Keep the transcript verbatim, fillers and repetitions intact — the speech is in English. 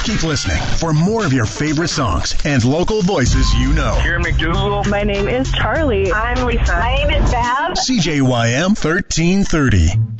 Keep listening for more of your favorite songs and local voices you know. Here in McDougal. My name is Charlie. I'm Lisa. My name is Bab. C J Y M thirteen thirty.